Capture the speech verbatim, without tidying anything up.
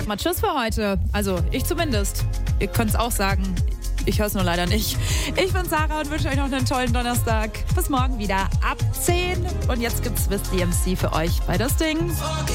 sag mal Tschüss für heute. Also, ich zumindest. Ihr könnt es auch sagen. Ich höre es nur leider nicht. Ich bin Sarah und wünsche euch noch einen tollen Donnerstag. Bis morgen wieder ab zehn. Und jetzt gibt's Swiss D M C für euch bei das Ding.